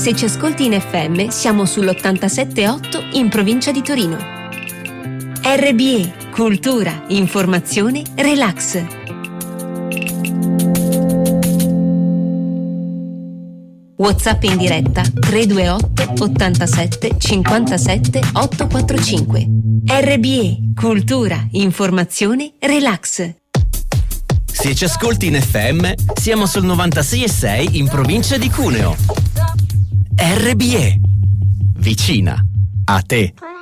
Se ci ascolti in FM, siamo sull'87.8 in provincia di Torino. RBE, cultura, informazione, relax. WhatsApp in diretta 328 87 57 845. RBE, cultura, informazione, relax. Se ci ascolti in FM, siamo sul 96.6 in provincia di Cuneo. RBE, vicina a te.